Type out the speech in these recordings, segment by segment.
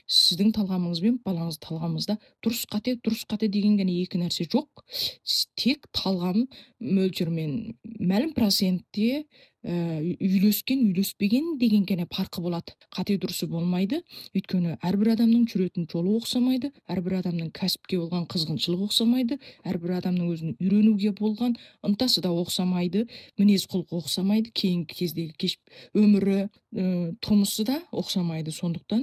сіздің талғамыңыз бен балаңыздың талғамыңызда дұрыс қате деген ғана екі нәрсе жоқ. Тек талғам мөлшермен мәлім процентте үйлескен үйлеспеген деген ғана farқы болады. Қате дұрысы болмайды. Өйткені әрбір адамның жүретін жолы ұқсамайды, әрбір адамның кәсіпке болған қызғаншылығы ұқсамайды, әрбір адамның өзінің үйренуге болған ынтасы да ұқсамайды, мінез құлқы ұқсамайды, кейінгі кездегі өмірі, тұрмысы да ұқсамайды. Сондықтан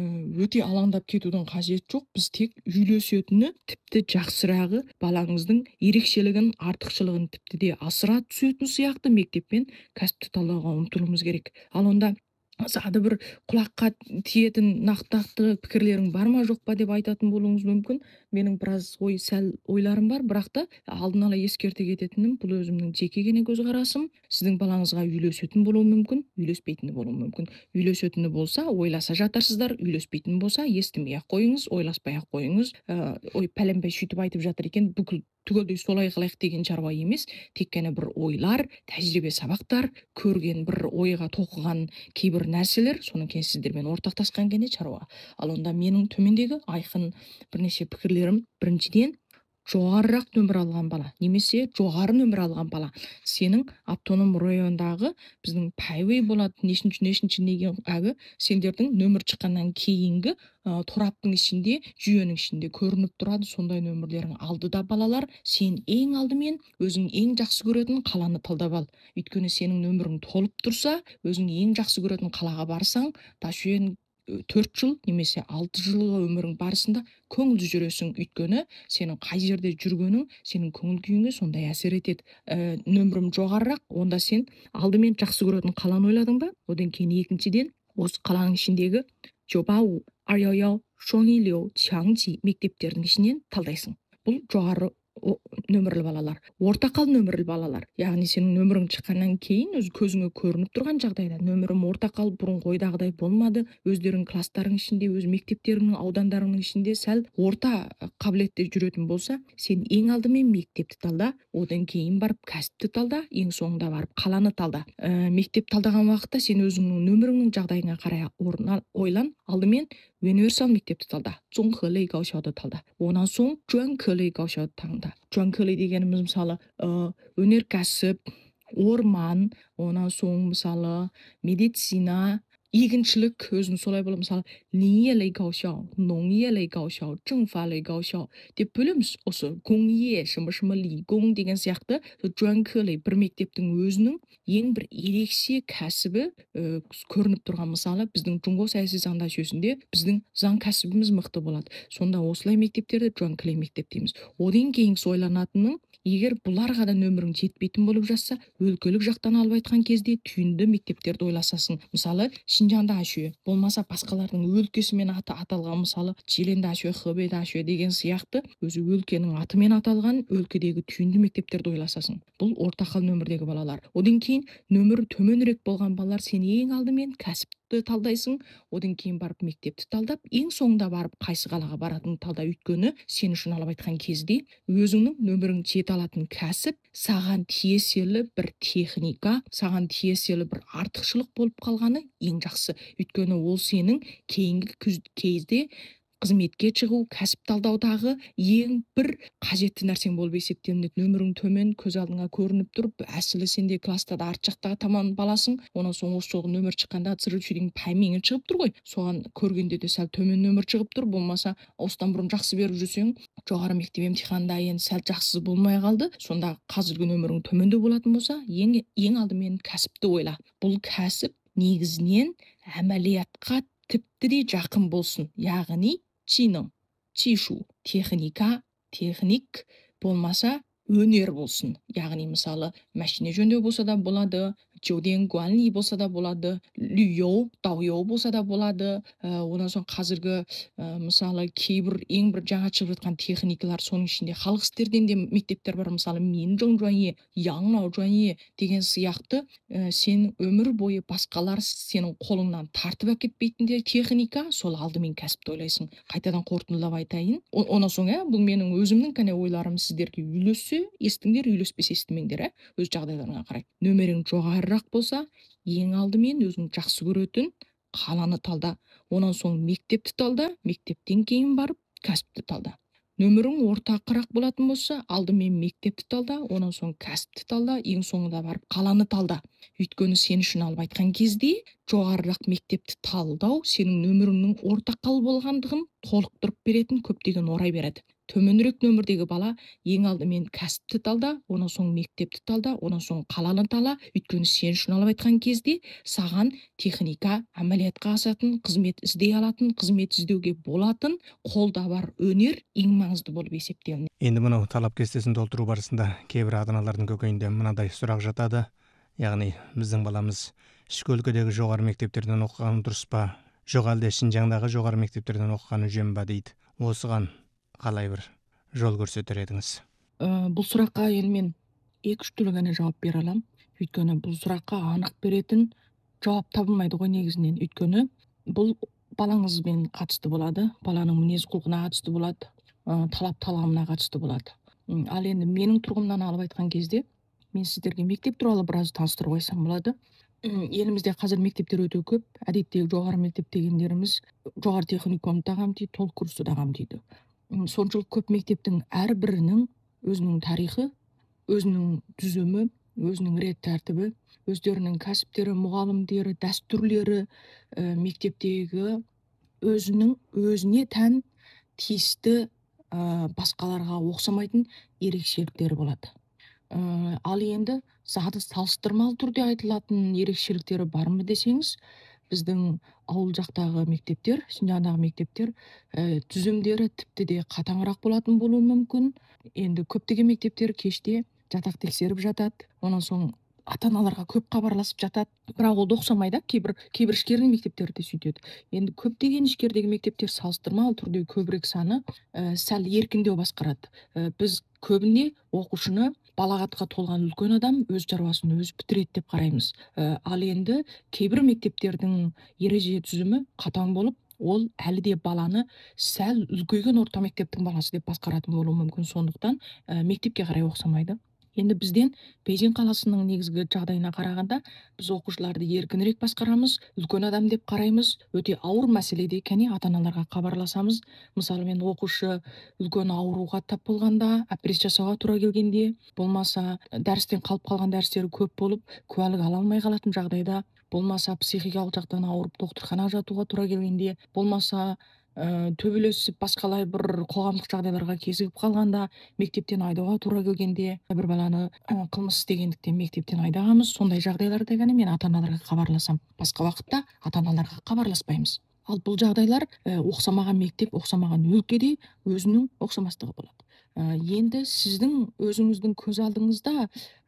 өте алаңдап кетудің қажеті жоқ. Біз тек үйлесетіні, тіпті жақсырағы балаңыздың ерекшелігін, артықшылығын тіпті де асыра түсетін сияқты мектеппен кәсіпті талдауға ұмтылуымыз керек. Ал онда сады бір құлаққа тиетін нақты пікірлерің бар ма жоқ па деп айтатын болуыңыз мүмкін. Менің біраз ойларым бар, бірақ та алдын ала ескерте кететінім, бұл өзімнің жеке ғана көзқарасым. Сіздің балаңызға үйлесетін болуы мүмкін, үйлеспейтіні болуы мүмкін. Үйлесетіні болса, ойласа жатарсыздар, үйлеспейтін болса, естімей-ақ қойыңыз, ойласпай-ақ қойыңыз. Ой, пәленбай сөйтіп айтып жатыр екен, бүкіл түгелдей солай қылайық деген шаруа емес. Тек қана бір ойлар, тәжірибе сабақтар, көрген бір ойға тоқыған кейбір нәрселер, соның кейін сіздермен ортақтасқан ғана шаруа. Ал онда менің төмендегі айқын бірнеше пікірлерім: біріншіден, жоғарырақ нөмір алған бала немесе жоғары нөмір алған бала сенің автоном райондағы біздің пәуей болады, нешінші неге әгі сендердің нөмір шыққаннан кейінгі тораптың ішінде, жүйенің ішінде көрініп тұрады. Сондай нөмірлерің алдыда балалар, сен ең алдымен өзің ең жақсы көретін қаланы талдап ал. Өйткені сенің нөмірің толып тұрса, өзің ең жақсы көретін қалаға барсаң, ташуен 4 жыл немесе 6 жылғы өмірің барысында көңілді жүресің. Өйткені сенің қай жерде жүргенің сенің көңіл күйіңе сондай әсер етеді. Нөмірім жоғарырақ, онда сен алдымен жақсы көретін қаланы ойладың ба? Одан кейін екіншіден, осы қаланың ішіндегі Жобау, Аряяу, Шоңилеу, Чаңчи мектептердің ішінен талдайсың. Бұл жоғары нөмірлі балалар. Ортақал нөмірлі балалар, яғни сенің нөмірің шыққаннан кейін өз көзіңе көрініп тұрған жағдайда, нөмірім ортақал бұрын ойдағыдай болмады, өздерің класстарың ішінде, өз мектептеріңнің, аудандарыңның ішінде сәл орта қабілетте жүретін болса, сен ең алдымен мектепті талда, одан кейін барып кәсіпті талда, ең соңында барып қаланы талда. Мектеп талдаған уақытта сен өзіңнің нөміріңнің жағдайына қарай ойлан. Алдымен универсал мектепті талда, Зонхелей гаушауды талда. Онан соң Жуанкелей гаушауды таңда. Жуанкелей дегеніміз мысалы өнеркәсіп, орман, онан соң мысалы медицина, егіншілік, өзін солай болады. Мысалы Линьелей гаушау, Ноңьелей гаушау, Чыңфалей гаушау деп бөлеміз. Осы Гоңье, шымы Ли, Гоң деген сияқты Жуанкелей бір мектептің өзінің ең бір ерекше кәсібі көрініп тұрған. Мысалы біздің Жұңго саяси заңда жүйесінде біздің заң кәсібіміз мықты болады. Сонда осылай мектептерді Жуанкелей мектеп дейміз. Одан кейін ойланатының, егер бұларға да нөмірің жетпейтін болып жатса, өлкелік жақтан алып айтқан кезде түйінді мектептерді ойласасың. Мысалы Шинжаңда ашуе, болмаса басқалардың өлкесімен аталған, мысалы Чиленде ашуе, Хэбэйде ашуе деген сияқты өзі өлкенің атымен аталған өлкедегі түйінді мектептерді ойласасың. Бұл ортақал нөмірдегі балалар. Одан кейін нөмірі төменірек болған балалар, сен ең алдымен кәсіпті талдайсың, одан кейін барып мектепті талдап, ең соңында барып қайсы қалаға баратынын талда. Өйткені сен үшін алып айтқан кезде өзіңнің нөмірің жете алатын кәсіп саған тиесілі бір техника, саған тиесілі бір артықшылық болып қалғаны ең жақсы. Өйткені ол сенің кейінгі кезде қызметке шығу, кәсіп талдаудағы ең бір қажетті нәрсең болып есептелінеді. Нөмірің төмен, көз алдыңа көрініп тұрып, әсілі сенде класста да арт жақтағы таман баласың. Онан соң осы жолғы нөмір шыққанда циручудың паймеңі шығып тұр ғой. Соған көргенде де сәл төмен нөмір шығып тұр. Болмаса осыдан бұрын жақсы беріп жүрсең, жоғары мектеп емтиханында енді сәл жақсы болмай қалды. Сонда қазіргі нөмірің төменде болатын болса, ең алдымен кәсіпті ойла. Бұл кәсіп негізінен әмәлиятқа тіпті де жақын болсын. Яғни чиның, чишу, техник болмаса өнер болсын. Яғни мысалы машина жөндеу болса да болады, жөден гуанли болса да болады, люйоу, дауйоу болса да болады. Онан соң қазіргі мысалы кейбір ең бір жаңа шығып жатқан техникалар, соның ішінде халық істерден де мектептер бар. Мысалы Минжоң жуанье, Яңнау жуанье деген сияқты сен өмір бойы басқалар сенің қолыңнан тартып әкетпейтіндей техника, сол алдымен кәсіпті ойлайсың. Қайтадан қорытындылап айтайын. Онан соң бұл менің өзімнің кәне ойларым сіздерге үйлессе естіңдер, үйлеспесе естімеңдер, өз жағдайларыңа қарай. Нөмірің жоғарырақ болса, ең алдымен өзің жақсы көретін қаланы талда. Онан соң мектепти талда, мектептен кейін барып кәсіпті талда. Нөмірің ортақырақ болатын болса, алдымен мектепті талда, онан соң кәсіпті талда, ең соңында барып қаланы талда. Өйткені сен үшін алып айтқан кезде жоғарырақ мектепті талдау сенің нөміріңнің ортақал болғандығын толықтырып беретін көптеген орай береді. Төменірек нөмірдегі бала ең алдымен кәсіпті талда, онан соң мектепті талда, онан соң қаланы тала. Өйткені сен үшін алып айтқан кезде саған техника, әмәлиятқа асатын, қызмет іздей алатын, қызмет іздеуге болатын қолда бар өнер ең маңызды болып есептелінеді. Енді мынау талап кестесін толтыру барысында кейбір ата-аналардың көкейінде мынадай сұрақ жатады. Яғни біздің баламыз ішкі өлкедегі жоғары мектептерден оқығаны дұрыс па, жоқ әлде Шинжаңдағы жоғары мектептерден оқығаны жөн ба дейді. Осыған қалай бір жол көрсетер едіңіз? Бұл сұраққа енді мен 2-3 түрлі ғана жауап бере аламын. Өйткені бұл сұраққа анық беретін жауап табылмайды ғой негізінен. Өйткені бұл балаңызбен қатысты болады, баланың мінез құлқына қатысты болады, талап талғамына қатысты болады. Ал енді менің тұрғымнан алып айтқан кезде мен сіздерге мектеп туралы біраз таныстырып қойсам болады. Елімізде қазір мектептер өте көп. Әдеттегі жоғары мектеп дегендеріміз жоғары техникумды да қамтиды, толық курсты да қамтиды. Соншалық көп мектептің әрбірінің өзінің тарихы, өзінің түзімі, өзінің рет тәртібі, өздерінің кәсіптері, мұғалімдері, дәстүрлері, мектептегі өзіне тән тиісті басқаларға оқсамайтын ерекшеліктері болады. Ал енді заты салыстырмалы түрде айтылатын ерекшеліктері бар ма десеңіз, біздің ауыл жақтағы мектептер, Шинжаңдағы мектептер түзімдері тіпті де қатаңырақ болатын болуы мүмкін. Енді көптеген мектептер кеште жатақ тексеріп жатады, онан соң ата-аналарға көп хабарласып жатады. Бірақ ол да ұқсамайды, кейбір ішкердің мектептері де сөйтеді. Енді көптеген ішкердегі мектептер салыстырмалы түрде көбірек саны сәл еркіндеу басқарады. Біз көбіне оқушыны балағатқа толған үлкен адам өз шаруасын өзі бітіреді деп қараймыз. Ал енді кейбір мектептердің ереже түзімі қатаң болып, ол әлі де баланы сәл үлкейген орта мектептің баласы деп басқаратын болуы мүмкін. Сондықтан мектепке қарай ұқсамайды. Енді бізден Бейжің қаласының негізгі жағдайына қарағанда, біз оқушыларды еркінірек басқарамыз, үлкен адам деп қараймыз. Өте ауыр мәселеде екеніне ата-аналарға хабарласамыз. Мысалы, мен оқушы үлкен ауруға тап болғанда, операция жасауға тура келгенде, болмаса дәрістен қалып қалған дәрістері көп болып, куәлік ала алмай қалатын жағдайда, болмаса психикалық жақтан ауырып докторханаға жатуға тура келгенде, болмаса төбелесіп басқалай бір қоғамдық жағдайларға кезігіп қалғанда, мектептен айдауға тура келгенде, бір баланы қылмыс істегендіктен мектептен айдағанбыз. Сондай жағдайларда ғана мен ата-аналарға хабарласам. Басқа уақытта ата-аналарға хабарласпаймыз. Ал бұл жағдайлар оқсамаған мектеп, оқсамаған өлкеде өзінің оқсамастығы болады. Енді сіздің өзіңіздің көз алдыңызда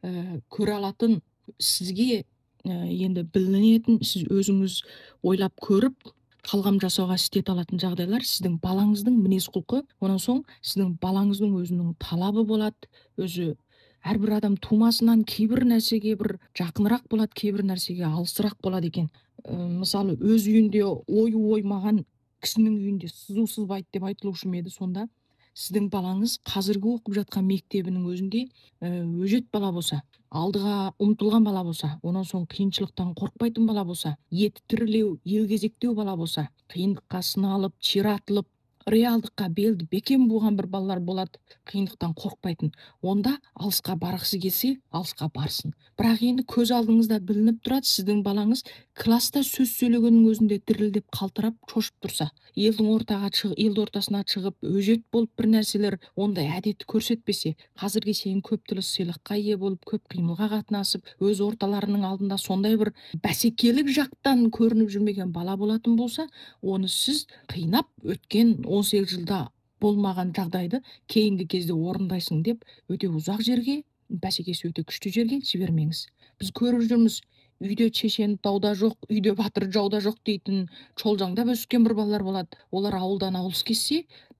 көре алатын, сізге енді білінетін, сіз өзіңіз ойлап көріп талғам жасауға істете алатын жағдайлар сіздің балаңыздың мінез құлқы, онан соң сіздің балаңыздың өзінің талабы болады. Өзі әрбір адам тумасынан кейбір нәрсеге бір жақынырақ болады, кейбір нәрсеге алысырақ болады екен. Мысалы, өз үйінде ой оймаған кісінің үйінде сызу сызбайды деп айтылушы ма еді. Сонда сіздің балаңыз қазіргі оқып жатқан мектебінің өзінде өжет бала болса, алдыға ұмтылған бала болса, онан соң қиыншылықтан қорықпайтын бала болса, еті тірілеу, елгезектеу бала болса, қиындыққа сыналып, ширатылып, реалдыққа белді бекем буған бір балалар болады, қиындықтан қорықпайтын. Онда алысқа барғысы келсе, алысқа барсын. Бірақ енді көз алдыңызда білініп тұрады, сіздің балаңыз класста сөз сөйлегеннің өзінде дірілдеп қалтырап шошып тұрса, елдің ортасына шығып, өжет болып бір нәрселер ондай әдетті көрсетпесе, қазірге шейін көп түрлі сыйлыққа ие болып, көп қимылға қатынасып, өз орталарының алдында сондай бір бәсекелік жақтан көрініп жүрмеген бала болатын болса, оны сіз қинап өткен 18 жылда болмаған жағдайды кейінгі кезде орындайсың деп өте ұзақ жерге, бәсекесі өте күшті жерге жібермеңіз. Біз көріп жүрміз, үйде шешен тауда жоқ, үйде батыр жауда жоқ дейтін шолжаңдап өскен бір балалар болады. Олар ауылдан ауылыс кетсе,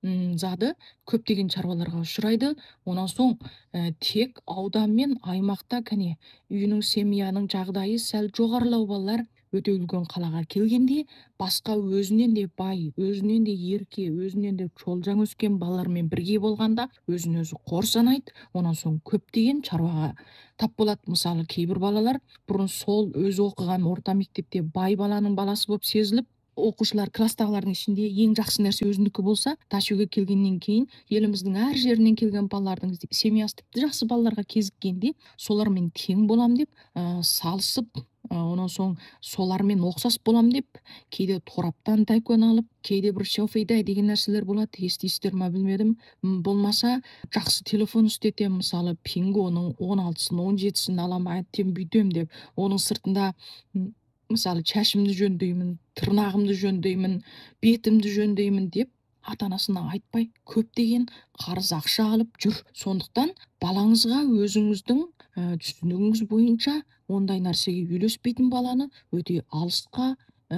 зады көптеген шаруаларға ұшырайды. Онан соң тек аудан мен аймақта кәне үйінің семьяның жағдайы сәл жоғарылау балалар өте үлкен қалаға келгенде, басқа өзінен де бай, өзінен де ерке, өзінен де шолжаң өскен балалармен бірге болғанда өзін өзі қор санайды. Онан соң көптеген шаруаға тап болады. Мысалы, кейбір балалар бұрын сол өзі оқыған орта мектепте бай баланың баласы болып сезіліп, окуучулар класстагылардын ичинде эң жакшы нерсе өзүнүкү болса, ташууга келгенден кийин элибиздин ар жеринен келген балалардын семьясы типти жакшы балаларга кезиккенди, солар менен тең болам деп салышып, анан соң солар менен окшош болам деп кээде тораптан тайкан алып, кээде бир шофейдай деген нерселер болот, эстейсиздер ма билбедим. Болмаса жакшы телефон иштетем, мисалы Pingо'нун 16-сын 17-син алам, антем бүйтөм деп, онун сыртында мисалы чачымды жөндөймүн, тырнагымды жөндөймүн, бетимди жөндөймүн деп ата анасына айтпай көптөгөн карыз акча алып жүр. Сондуктан балаңызга өзүңүздүн түшүнүгүңүз боюнча ондай нерсеге үйлөшпейтин баланы өтө алыска,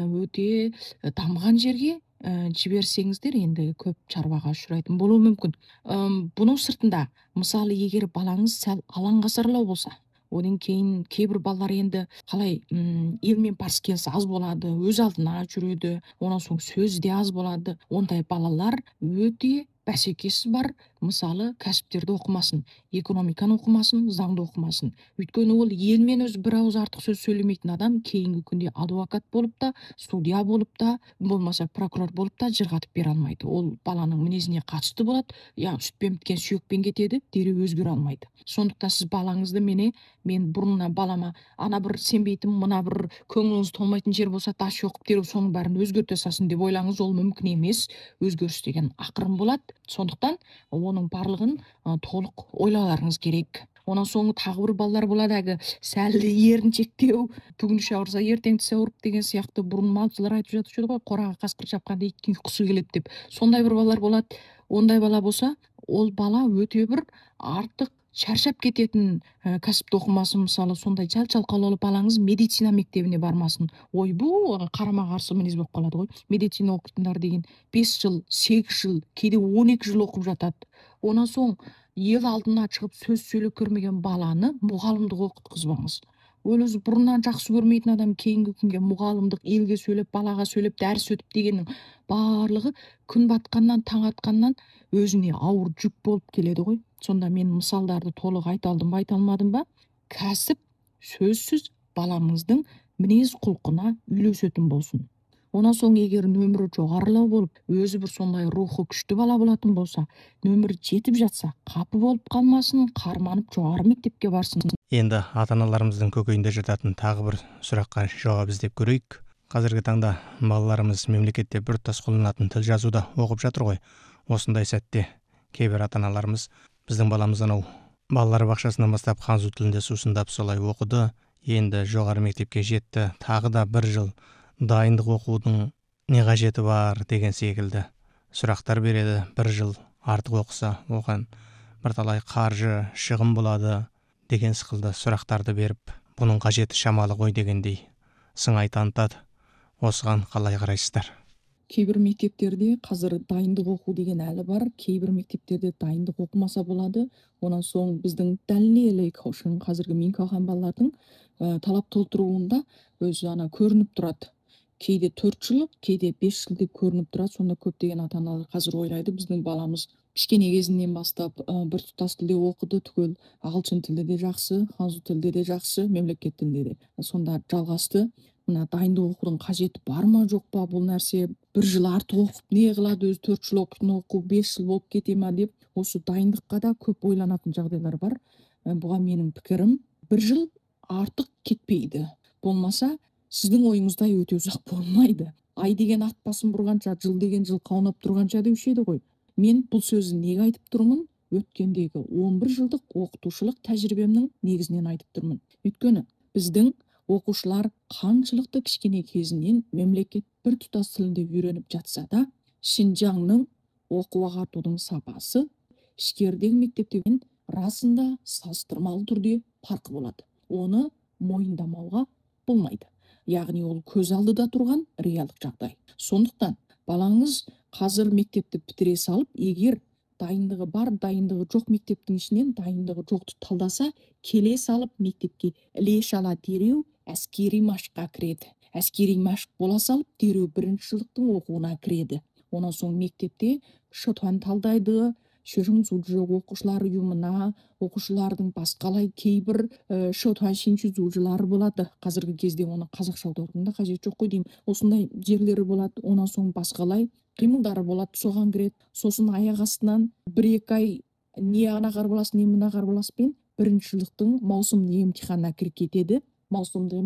өтө дамыган жерге жиберсеңиздер энди көп чарбага учурайтын болуу мүмкүн. Бунун сыртында мисалы эгер балаңыз сал алаңгасарлау болсо, одан кийин кээ бир балдар энди калай эл менен барс келс аз болду, өз алдына жүрөдү, анан соң сөзү да аз болду. Ондай балалар өтө бәсекеси бар, мисалы касиптерди окумасын, экономиканы окумасын, заңды окумасын. Өйткөнү ол эл менен өзү бир ауыз артык сөз сүйлөмейтин адам кийинки күндө адвокат болуп да, судья болуп да, болбосо прокурор болуп да жыргатып бере алмайт. Ол баланын мүнөзүнө катыштуу болот, сүтпен биткен сүйөкпен кетеди, дереу өзгөрө алмайт. Сондуктан сиз балаңызды мен бурундан балама ана бир сенбейтин, мына бир көңүлүңүз толмойтун жер болсо таш окуп дереу сонун баарын өзгөртө салсын деп ойлаңыз, ол мүмкүн эмес. Өзгөрүш деген акырын болот. Сондуктан онун баардыгын толук ойлооларыңыз керек. Анан соң дагы бир балдар болот, сәл эринчектеу, бүгүн түшө ауырса эртең түшө ауруп деген сыяктуу бурун малчылар айтып жатышат го, корага каскыр чапканда иттин уйкусу келет деп. Сондай бир балдар болот. Ондай бала болсо, ол бала өтө бир артык чарчап кететин касипти окумасын, мисалы сондай жалкалоолуу балаңыз медицина мектебине бармасын. Ойбу, карама каршы мүнөз болуп калат го. Медицина окуйтундар деген 5 жыл, 8 жыл, кээде 12 жыл окуп жатат. Анан соң эл алдына чыгып сөз сүйлөп көрмөгөн баланы мугалимдик окуткузбаңыз. Ол өзү бурундан жакшы көрмейтин адам кийинки күнгө мугалимдик, элге сүйлөп, балага сүйлөп, дарс өтүп дегенин баардыгы күн баткандан таң аткандан өзүнө ауыр жүк болуп келеди го. Сонда мен мисалдарды толук айта алдымбы, айта алмадымбы? Касып сөзсүз балаңыздын мүнөз кулкуна үйлөшөтүн болсун. Анан соң эгер нөмүрү жогорулау болуп, өзү бир сондай руху күчтүү бала болотун болсо, нөмүрү жетип жатса, капы болуп калмасын, карманып жогору мектепке барсын. Енді ата-аналарымыздың көкейінде жататын тағы бір сұраққа жауап іздеп көрейік. Қазіргі таңда балаларымыз мемлекетте біртұтас қолданатын тіл жазуда оқып жатыр ғой. Осындай сәтте кейбір ата-аналарымыз біздің баламыз анау балалар бақшасынан бастап ханзу тілінде сусындап солай оқыды, енді жоғары мектепке жетті, тағы да бір жыл дайындық оқудың не қажеті бар деген секілді сұрақтар береді. Бір жыл артық оқыса оған бірталай қаржы шығын болады деген сықылды сұрақтарды беріп, бұның қажеті шамалы ғой дегендей сыңай танытады. Осыған қалай қарайсыздар? Кейбір мектептерде қазір дайындық оқу деген әлі бар, кейбір мектептерде дайындық оқымаса болады. Онан соң біздің дәлелі ошын қазіргі менің қалған балалардың талап толтыруында өзі ана көрініп тұрады. Кейде 4 жыл, кейде 5 жыл деп көрініп тұрады. Сонда көптеген ата-аналар қазір ойлайды, біздің баламыз кішкене кезінен бастап бір тұтас тілде оқыды, түгел ағылшын тілде де жақсы, ханзу тілде де жақсы, мемлекет тілде де. Сонда жалғасты. Мына дайындық оқудың қажеті бар ма жоқ па, бұл нәрсе бір жыл артық оқып не қылады, өзі 4 жыл оқитын оқу 5 жыл болып кете ма деп, осы дайындыққа да көп ойланатын жағдайлар бар. Бұған менің пікірім, 1 жыл артық кетпейді. Болмаса сіздің ойыңыздай өте ұзақ болмайды. Ай деген ат басын бұрғанша, жыл деген жыл қаунап тұрғанша деуші еді ғой. Мен бұл сөзді неге айтып тұрмын? Өткендегі 11 жылдық оқытушылық тәжірибемнің негізінен айтып тұрмын. Өйткені біздің оқушылар қаншылықты кішкене кезінен мемлекет бір тұтас тілінде үйреніп жатса да, Шинжаңның оқу ағартудың сапасы ішкердегі мектептен расында салыстырмалы түрде farkы болады. Оны мойындамауға болмайды. Яғни ол көз алдыда тұрған реалдық жағдай. Сондықтан балаңыз қазір мектепті бітіре салып, егер дайындығы бар, дайындығы жоқ мектептің ішінен дайындығы жоқты талдаса, келе салып мектепке іле шала дереу әскери машыққа кіреді. Әскери машық бола салып, дереу 1-ші жылдықтың оқуына кіреді. Онан соң мектепте шотуан талдайды, шөрүң зужы окуучулар уюмуна, окуучулардын башкалай кейбир шотайшинчи зужулары болот. Азыркы кезде муну казакча аударуунун да кажети жок го дейм. Осундай жерлери болот. Онан соң башкалай кыймылдары болот. Соган кирет. Сосын аяк астынан 1-2 ай эмне ана карбалас, эмне мына карбалас менен 1-жылыктын маусумдук эмтиханына кирип кетеди. Маусумдук